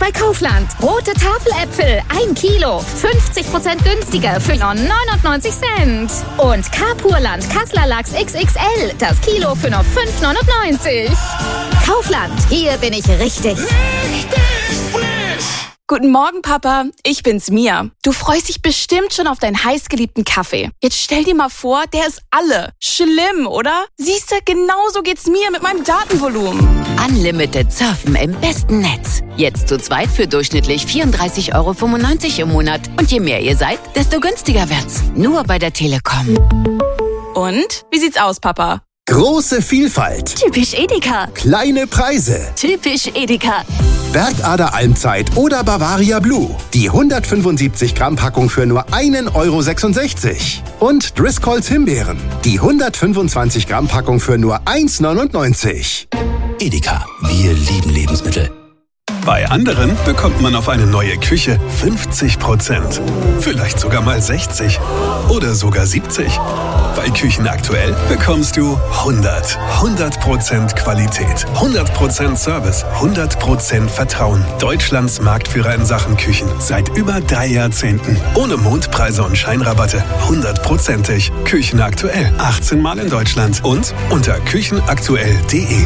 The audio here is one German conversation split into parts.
bei Kaufland. Rote Tafeläpfel, 1 Kilo, 50% günstiger für nur 99 Cent. Und Carpurland Kassler Lachs XXL, das Kilo für nur 5,99. Kaufland, hier bin ich richtig. Guten Morgen, Papa. Ich bin's, Mia. Du freust dich bestimmt schon auf deinen heißgeliebten Kaffee. Jetzt stell dir mal vor, der ist alle. Schlimm, oder? Siehst du, genauso geht's mir mit meinem Datenvolumen. Unlimited surfen im besten Netz. Jetzt zu zweit für durchschnittlich 34,95 € im Monat. Und je mehr ihr seid, desto günstiger wird's. Nur bei der Telekom. Und? Wie sieht's aus, Papa? Große Vielfalt. Typisch Edeka. Kleine Preise. Typisch Edeka. Bergader Almzeit oder Bavaria Blue. Die 175 Gramm Packung für nur 1,66 €. Und Driscolls Himbeeren. Die 125 Gramm Packung für nur 1,99 €. Edeka, wir lieben Lebensmittel. Bei anderen bekommt man auf eine neue Küche 50%. Vielleicht sogar mal 60 oder sogar 70. Bei Küchen aktuell bekommst du 100% Qualität, 100% Service, 100% Vertrauen. Deutschlands Marktführer in Sachen Küchen seit über 3 Jahrzehnten. Ohne Mondpreise und Scheinrabatte, 100%ig. Küchen aktuell, 18 Mal in Deutschland und unter küchenaktuell.de.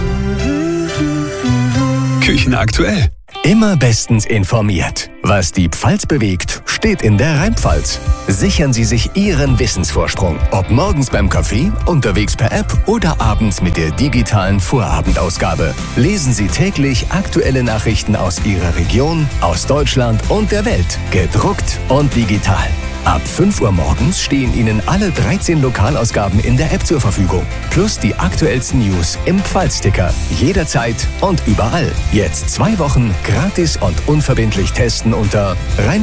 Küchen aktuell. Immer bestens informiert. Was die Pfalz bewegt, steht in der Rheinpfalz. Sichern Sie sich Ihren Wissensvorsprung. Ob morgens beim Kaffee, unterwegs per App oder abends mit der digitalen Vorabendausgabe. Lesen Sie täglich aktuelle Nachrichten aus Ihrer Region, aus Deutschland und der Welt. Gedruckt und digital. Ab 5 Uhr morgens stehen Ihnen alle 13 Lokalausgaben in der App zur Verfügung. Plus die aktuellsten News im Pfalzticker. Jederzeit und überall. Jetzt 2 Wochen gratis und unverbindlich testen unter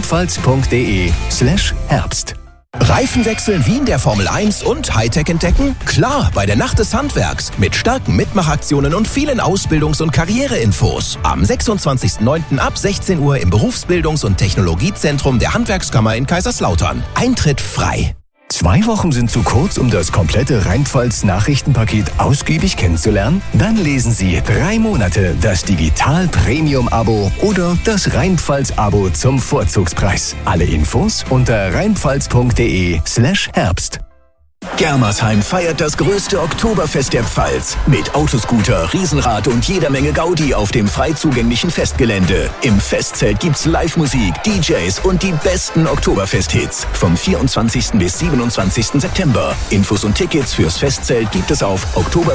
rheinpfalz.de/Herbst. Reifen wechseln wie in der Formel 1 und Hightech entdecken? Klar, bei der Nacht des Handwerks. Mit starken Mitmachaktionen und vielen Ausbildungs- und Karriereinfos. Am 26.09. ab 16 Uhr im Berufsbildungs- und Technologiezentrum der Handwerkskammer in Kaiserslautern. Eintritt frei. 2 Wochen sind zu kurz, um das komplette Rheinpfalz-Nachrichtenpaket ausgiebig kennenzulernen? Dann lesen Sie 3 Monate das Digital-Premium-Abo oder das Rheinpfalz-Abo zum Vorzugspreis. Alle Infos unter rheinpfalz.de/Herbst. Germersheim feiert das größte Oktoberfest der Pfalz. Mit Autoscooter, Riesenrad und jeder Menge Gaudi auf dem frei zugänglichen Festgelände. Im Festzelt gibt's Live-Musik, DJs und die besten Oktoberfest-Hits. Vom 24. bis 27. September. Infos und Tickets fürs Festzelt gibt es auf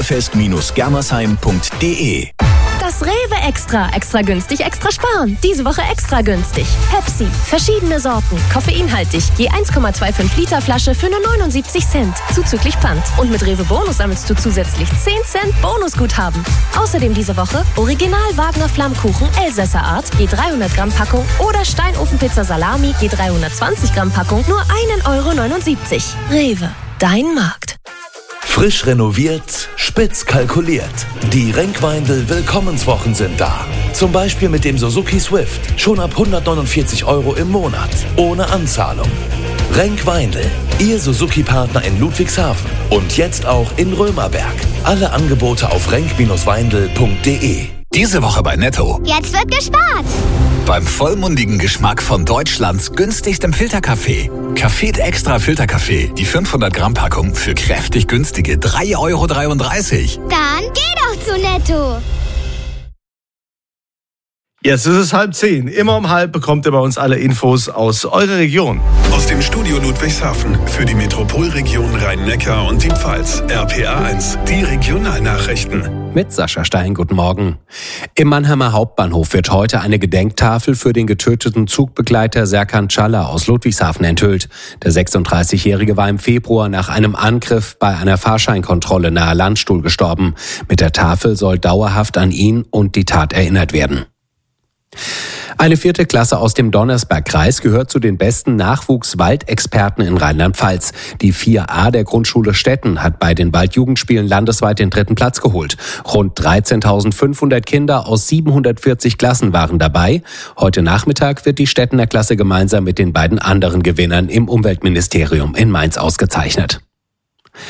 oktoberfest-germersheim.de. Das Rewe Extra. Extra günstig, extra sparen. Diese Woche extra günstig. Pepsi. Verschiedene Sorten. Koffeinhaltig. Je 1,25 Liter Flasche für nur 79 Cent. Zuzüglich Pfand. Und mit Rewe Bonus sammelst du zusätzlich 10 Cent Bonusguthaben. Außerdem diese Woche Original Wagner Flammkuchen Elsässer Art. Je 300 Gramm Packung. Oder Steinofenpizza Salami. Je 320 Gramm Packung. Nur 1,79 €. Rewe. Dein Markt. Frisch renoviert, spitz kalkuliert. Die Renkweindl Willkommenswochen sind da. Zum Beispiel mit dem Suzuki Swift. Schon ab 149 € im Monat. Ohne Anzahlung. Renkweindl, Ihr Suzuki-Partner in Ludwigshafen. Und jetzt auch in Römerberg. Alle Angebote auf renk-weindl.de. Diese Woche bei Netto. Jetzt wird gespart. Beim vollmundigen Geschmack von Deutschlands günstigstem Filterkaffee. Café Extra Filterkaffee. Die 500 Gramm Packung für kräftig günstige 3,33 €. Dann geh doch zu Netto. Jetzt ist es 9:30. Immer um 9:30 bekommt ihr bei uns alle Infos aus eurer Region. Aus dem Studio Ludwigshafen für die Metropolregion Rhein-Neckar und die Pfalz. RPA 1, die Regionalnachrichten. Mit Sascha Stein, guten Morgen. Im Mannheimer Hauptbahnhof wird heute eine Gedenktafel für den getöteten Zugbegleiter Serkan Çalla aus Ludwigshafen enthüllt. Der 36-Jährige war im Februar nach einem Angriff bei einer Fahrscheinkontrolle nahe Landstuhl gestorben. Mit der Tafel soll dauerhaft an ihn und die Tat erinnert werden. Eine 4. Klasse aus dem Donnersbergkreis gehört zu den besten Nachwuchswaldexperten in Rheinland-Pfalz. Die 4a der Grundschule Stetten hat bei den Waldjugendspielen landesweit den 3. Platz geholt. Rund 13.500 Kinder aus 740 Klassen waren dabei. Heute Nachmittag wird die Stettener Klasse gemeinsam mit den beiden anderen Gewinnern im Umweltministerium in Mainz ausgezeichnet.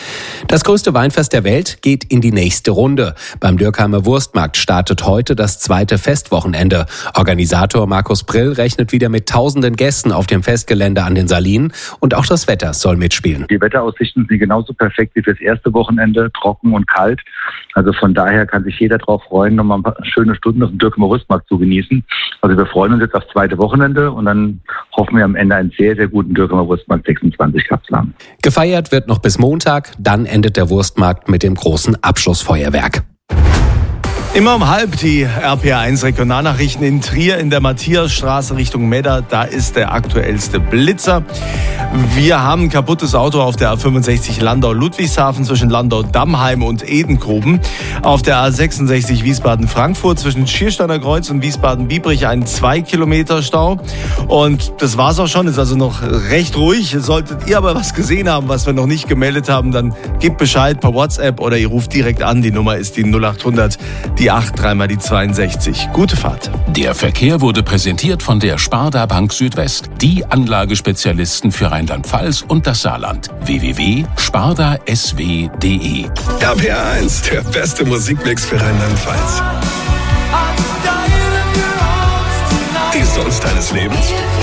Das größte Weinfest der Welt geht in die nächste Runde. Beim Dürkheimer Wurstmarkt startet heute das zweite Festwochenende. Organisator Markus Prill rechnet wieder mit tausenden Gästen auf dem Festgelände an den Salinen und auch das Wetter soll mitspielen. Die Wetteraussichten sind genauso perfekt wie fürs erste Wochenende, trocken und kalt. Also von daher kann sich jeder darauf freuen, nochmal ein paar schöne Stunden auf dem Dürkheimer Wurstmarkt zu genießen. Also wir freuen uns jetzt aufs zweite Wochenende und dann hoffen wir am Ende einen sehr, sehr guten Dürkheimer Wurstmarkt 26 gehabt zu haben. Gefeiert wird noch bis Montag, dann endet der Wurstmarkt mit dem großen Abschlussfeuerwerk. Immer um 12:30 die RPA1 Regionalnachrichten in Trier in der Matthiasstraße Richtung Medda. Da ist der aktuellste Blitzer. Wir haben ein kaputtes Auto auf der A65 Landau-Ludwigshafen zwischen Landau-Dammheim und Edengruben. Auf der A66 Wiesbaden-Frankfurt zwischen Schiersteiner Kreuz und Wiesbaden-Biebrich ein 2 Kilometer Stau. Und das war's auch schon, ist also noch recht ruhig. Solltet ihr aber was gesehen haben, was wir noch nicht gemeldet haben, dann gebt Bescheid per WhatsApp oder ihr ruft direkt an. Die Nummer ist die 0800 die 8 3 die 62. Gute Fahrt. Der Verkehr wurde präsentiert von der Sparda Bank Südwest. Die Anlagespezialisten für Rheinland-Pfalz und das Saarland. www.spardasw.de. RPA1, der beste Musikmix für Rheinland-Pfalz. Die Songs deines Lebens.